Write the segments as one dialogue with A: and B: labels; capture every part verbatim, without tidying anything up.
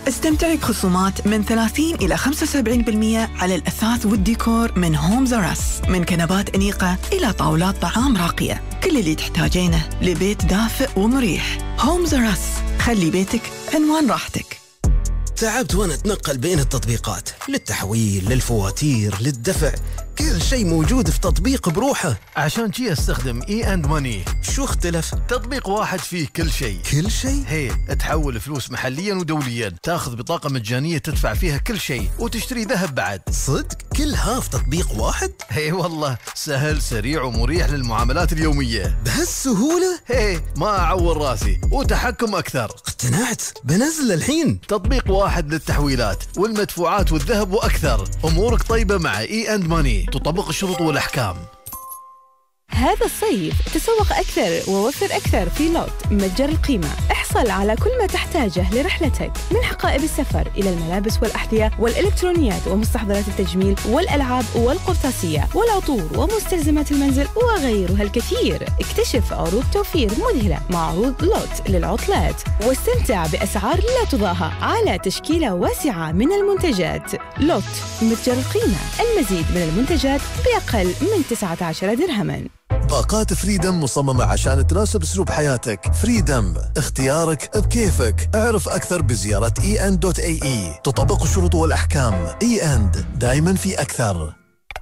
A: استمتعي بخصومات من ثلاثين إلى خمسة وسبعين بالمئة على الأثاث والديكور من هومز أر أس، من كنبات أنيقة إلى طاولات طعام راقية. كل اللي تحتاجينه لبيت دافئ ومريح. هومز أر أس، خلي بيتك عنوان راحتك.
B: تعبت وانا اتنقل بين التطبيقات، للتحويل، للفواتير، للدفع، كل شيء موجود في تطبيق بروحه.
C: عشان جي استخدم اي اند ماني.
B: شو اختلف؟
C: تطبيق واحد فيه كل شيء.
B: كل شيء؟
C: هي تحول فلوس محليا ودوليا، تاخذ بطاقة مجانية تدفع فيها كل شيء، وتشتري ذهب بعد.
B: صدق؟ كل ها في تطبيق واحد؟
C: هي والله سهل، سريع ومريح للمعاملات اليومية.
B: بهالسهولة؟
C: هي ما اعور راسي وتحكم اكثر.
B: اقتنعت، بنزل الحين.
C: تطبيق واحد للتحويلات والمدفوعات والذهب واكثر. امورك طيبة مع اي اند ماني، تطبق الشروط والأحكام.
D: هذا الصيف تسوق أكثر ووفر أكثر في لوت متجر القيمة. احصل على كل ما تحتاجه لرحلتك، من حقائب السفر إلى الملابس والأحذية والإلكترونيات ومستحضرات التجميل والألعاب والقرطاسية والعطور ومستلزمات المنزل وغيرها الكثير. اكتشف عروض توفير مذهلة مع عروض لوت للعطلات، واستمتع بأسعار لا تضاهى على تشكيلة واسعة من المنتجات. لوت متجر القيمة، المزيد من المنتجات بأقل من تسعة عشر درهما.
E: باقات فريدم مصممة عشان تناسب اسلوب حياتك. فريدم، اختيارك بكيفك. اعرف اكثر بزيارة اي ان دوت اي اي. تطبق الشروط والاحكام. اي اند، دائما في اكثر.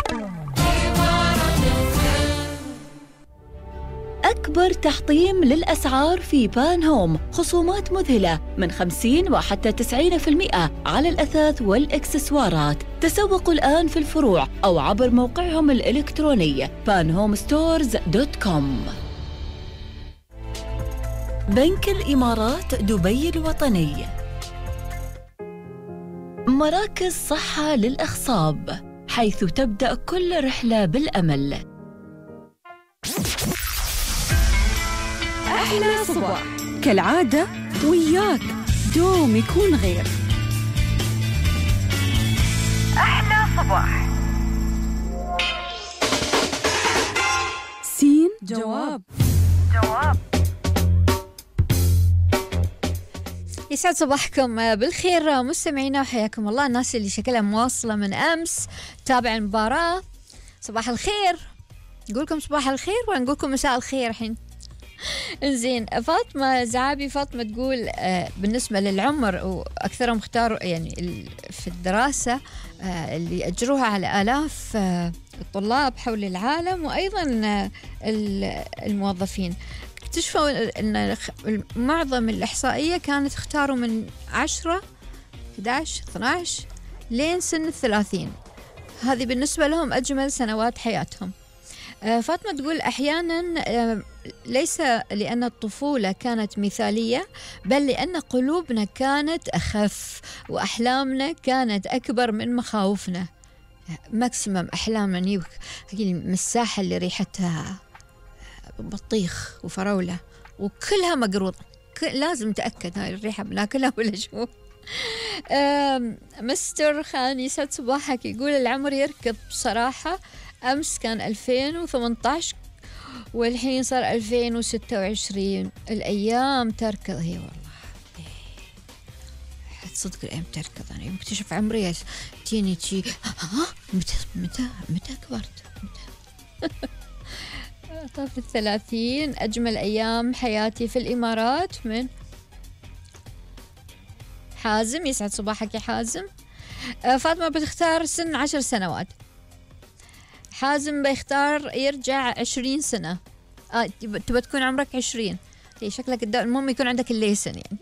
F: أكبر تحطيم للأسعار في بان هوم، خصومات مذهلة من خمسين وحتى تسعين بالمئة على الأثاث والإكسسوارات. تسوقوا الآن في الفروع أو عبر موقعهم الإلكتروني بان هوم ستورز دوت كوم. بنك الإمارات دبي الوطني. مراكز صحة للأخصاب، حيث تبدأ كل رحلة بالأمل.
D: أحلى صباح كالعادة وياك دوم يكون غير. أحلى صباح. سين جواب. جواب.
G: يسعد صباحكم بالخير مستمعينا، وحياكم الله الناس اللي شكلها مواصلة من أمس تابع المباراة. صباح الخير، نقولكم صباح الخير ولا نقولكم مساء الخير الحين؟ انزين، فاطمة زعابي فاطمة تقول آه بالنسبة للعمر وأكثرهم اختاروا يعني في الدراسة آه اللي أجروها على آلاف آه الطلاب حول العالم، وأيضا آه الموظفين. اكتشفوا أن معظم الإحصائية كانت اختاروا من عشرة إحدى عشر اثنا عشر لين سن الثلاثين. هذه بالنسبة لهم أجمل سنوات حياتهم. فاطمة تقول أحيانا ليس لأن الطفولة كانت مثالية، بل لأن قلوبنا كانت أخف وأحلامنا كانت أكبر من مخاوفنا. ماكسيمم أحلامنا نيوك المساحة اللي ريحتها بطيخ وفراولة وكلها مقروضة، لازم تأكد هاي الريحة بناكلها ولا شو. مستر خان يسعد صباحك، يقول العمر يركض بصراحة. أمس كان ألفين وثمانية عشر والحين صار ألفين وستة وعشرين. الأيام تركض. هي والله صدق الأيام تركض. أنا يوم اكتشف عمري تيني تي ها متى متى متى كبرت متى. طاف الثلاثين، أجمل أيام حياتي في الإمارات. من حازم، يسعد صباحك يا حازم. فاطمة بتختار سن عشر سنوات. حازم بيختار يرجع عشرين سنة. آه تبى تكون عمرك عشرين. هي شكلك المهم يكون عندك الليسن يعني.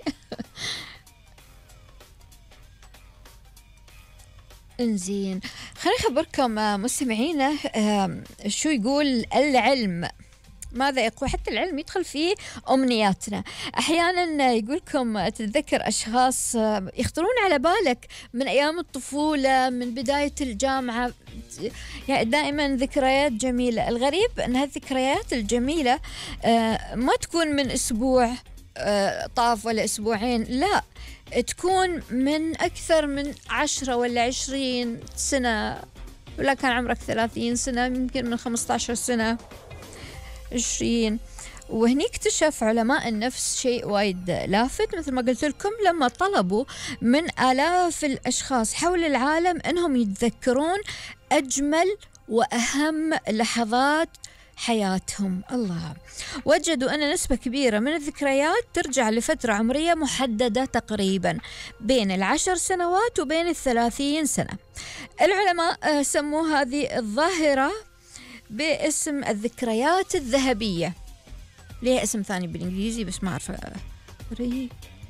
G: انزين، خليني أخبركم مستمعينا شو يقول العلم. ماذا يقول؟ حتى العلم يدخل فيه أمنياتنا. أحيانا يقولكم تتذكر أشخاص يخطرون على بالك من أيام الطفولة، من بداية الجامعة، يعني دائما ذكريات جميلة. الغريب أن هالذكريات الجميلة ما تكون من أسبوع طاف ولا أسبوعين، لا، تكون من أكثر من عشرة ولا عشرين سنة، ولا كان عمرك ثلاثين سنة، يمكن من خمسة عشر سنة، عشرين. وهني اكتشف علماء النفس شيء وايد لافت مثل ما قلت لكم، لما طلبوا من آلاف الأشخاص حول العالم أنهم يتذكرون أجمل وأهم لحظات حياتهم. الله، وجدوا أن نسبة كبيرة من الذكريات ترجع لفترة عمرية محددة تقريبا بين العشر سنوات وبين الثلاثين سنة. العلماء سموا هذه الظاهرة باسم الذكريات الذهبية، ليه اسم ثاني بالإنجليزي بس ما أعرف ري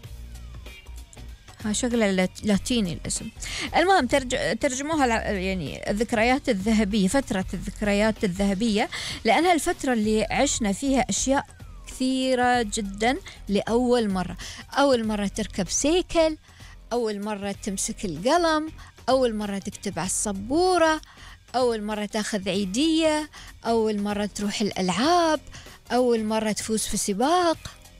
G: ها شغلة لاتيني الاسم. المهم ترج... ترجموها يعني الذكريات الذهبية، فترة الذكريات الذهبية، لأنها الفترة اللي عشنا فيها أشياء كثيرة جدا لأول مرة. أول مرة تركب سيكل، أول مرة تمسك القلم، أول مرة تكتب على السبورة، أول مرة تاخذ عيدية، أول مرة تروح الألعاب، أول مرة تفوز في سباق.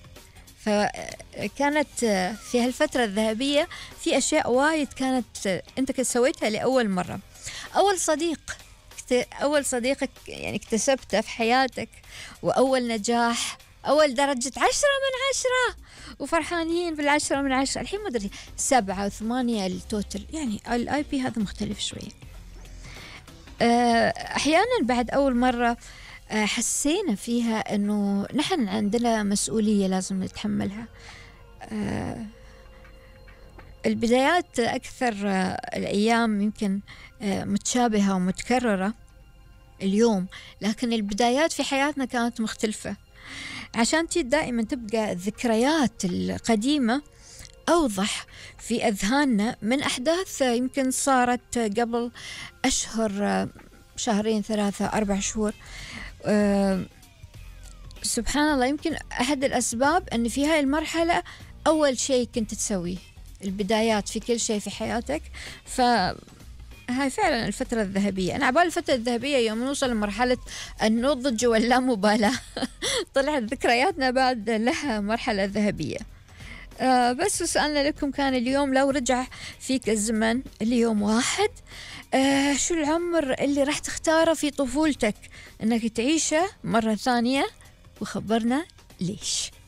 G: فكانت في هالفترة الذهبية في أشياء وايد كانت أنت كنت سويتها لأول مرة. أول صديق أول صديقك يعني اكتسبته في حياتك، وأول نجاح، أول درجة عشرة من عشرة وفرحانين بالعشرة من عشرة. الحين ما أدري سبعة وثمانية التوتل، يعني الآي بي هذا مختلف شوية. أحيانا بعد أول مرة حسينا فيها أنه نحن عندنا مسؤولية لازم نتحملها. البدايات أكثر الأيام يمكن متشابهة ومتكررة اليوم، لكن البدايات في حياتنا كانت مختلفة. عشان تي دائما تبقى الذكريات القديمة أوضح في أذهاننا من أحداث يمكن صارت قبل أشهر، شهرين ثلاثة أربع شهور. أه سبحان الله، يمكن أحد الأسباب أن في هاي المرحلة أول شيء كنت تسويه البدايات في كل شيء في حياتك. فهاي فعلا الفترة الذهبية. أنا عبالي الفترة الذهبية يوم نوصل لمرحلة النضج واللامبالاة طلعت ذكرياتنا بعد لها مرحلة ذهبية. آه بس سؤالنا لكم كان اليوم، لو رجع فيك الزمن اليوم واحد، آه شو العمر اللي راح تختاره في طفولتك انك تعيشه مرة ثانية؟ وخبرنا ليش.